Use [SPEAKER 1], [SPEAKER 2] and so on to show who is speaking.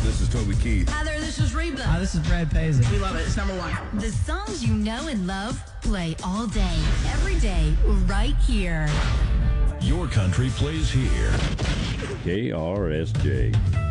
[SPEAKER 1] This is Toby Keith.
[SPEAKER 2] Hi there, this is Reba.
[SPEAKER 3] Hi, this is Brad Paisley.
[SPEAKER 2] We love it. It's number one. The songs you know and love play all day, every day, right here.
[SPEAKER 4] Your country plays here. KRSJ.